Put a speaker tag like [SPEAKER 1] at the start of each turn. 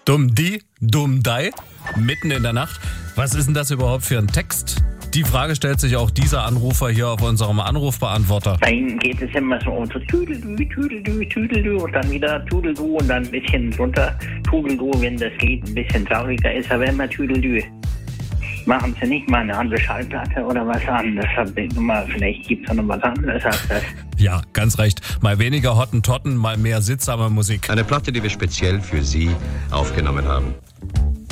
[SPEAKER 1] Dumm die, dumm dei, mitten in der Nacht. Was ist denn das überhaupt für ein Text? Die Frage stellt sich auch dieser Anrufer hier auf unserem Anrufbeantworter.
[SPEAKER 2] Bei ihm geht es immer so Tüdelü, Tüdelü, Tüdelü und dann wieder Tudelü und dann ein bisschen drunter Tudelü, wenn das Lied ein bisschen trauriger ist, aber immer Tüdelü. Machen Sie nicht mal eine andere Schallplatte oder was anderes? Vielleicht gibt es noch was anderes als das.
[SPEAKER 1] Ja, ganz recht. Mal weniger Hottentotten, mal mehr sittsame Musik.
[SPEAKER 3] Eine Platte, die wir speziell für Sie aufgenommen haben.